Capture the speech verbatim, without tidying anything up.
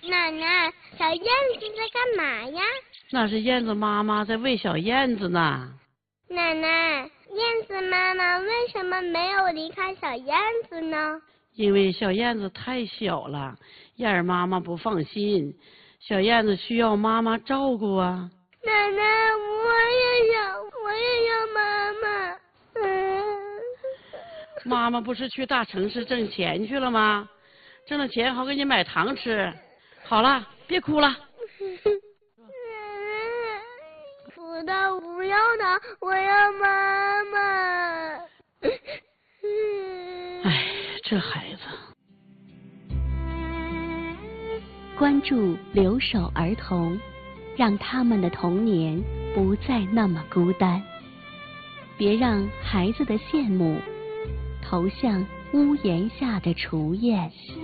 奶奶，小燕子在干嘛呀？ 那是燕子妈妈在喂小燕子呢。 奶奶，燕子妈妈为什么没有离开小燕子呢？ 因为小燕子太小了，燕儿妈妈不放心，小燕子需要妈妈照顾啊。 奶奶，我也想，我也要妈妈。嗯。 妈妈不是去大城市挣钱去了吗？挣了钱好给你买糖吃。好了，别哭了。 不的，不要的，我要妈妈。 哎，这孩子。 关注留守儿童，让他们的童年不再那么孤单。别让孩子的羡慕投向屋檐下的雏燕。